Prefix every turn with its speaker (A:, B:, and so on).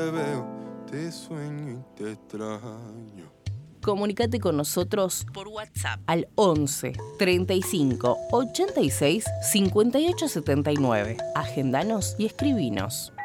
A: Te veo, te sueño y te extraño.
B: Comunicate con nosotros por WhatsApp al 11 35 86 58 79. Agendanos y escribinos.